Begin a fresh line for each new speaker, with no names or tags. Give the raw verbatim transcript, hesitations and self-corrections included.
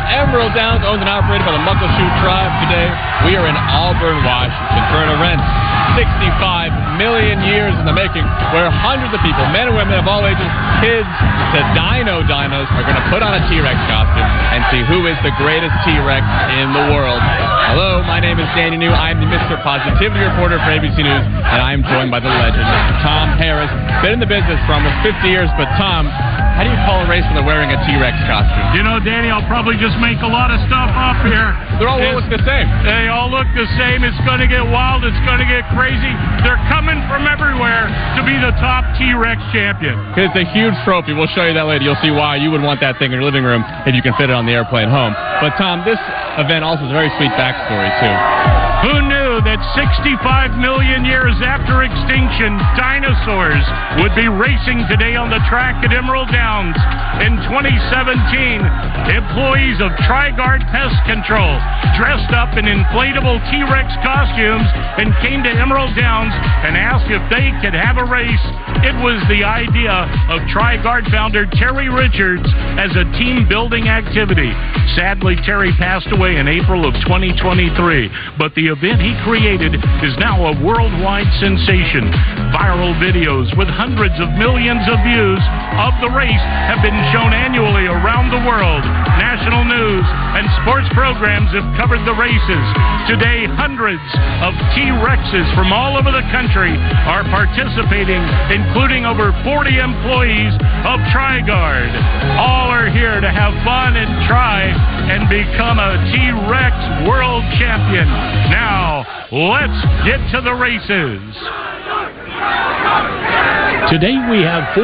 Emerald Downs, owned and operated by the Muckleshoot Tribe. Today, we are in Auburn, Washington, for an event sixty-five million years in the making, where hundreds of people, men and women of all ages, kids to dino dinos, are going to put on a T-Rex costume and see who is the greatest T-Rex in the world. Hello, my name is Danny New. I'm the Mister Positivity reporter for A B C News, and I'm joined by the legend, Mister Tom Harris. Been in the business for almost fifty years, but Tom, how do you call a race when they're wearing a T-Rex costume?
You know, Danny, I'll probably just make a lot of stuff up here.
They're all look the same.
They all look the same. It's going to get wild. It's going to get crazy. They're coming from everywhere to be the top T-Rex champion.
It's a huge trophy. We'll show you that later. You'll see why you would want that thing in your living room if you can fit it on the airplane home. But, Tom, this event also has a very sweet backstory, too.
Who knew that sixty-five million years after extinction, dinosaurs would be racing today on the track at Emerald Downs? In twenty seventeen, employees of TriGuard Pest Control dressed up in inflatable T-Rex costumes and came to Emerald Downs and asked if they could have a race. It was the idea of TriGuard founder Terry Richards as a team-building activity. Sadly, Terry passed away in April of twenty twenty-three, but the event he created is now a worldwide sensation. Viral videos with hundreds of millions of views of the race have been shown annually around the world. National news and sports programs have covered the races. Today, hundreds of T-Rexes from all over the country are participating, including over forty employees of TriGuard. All are here to have fun and try and become a T-Rex world champion. Now, let's get to the races.
Today we have four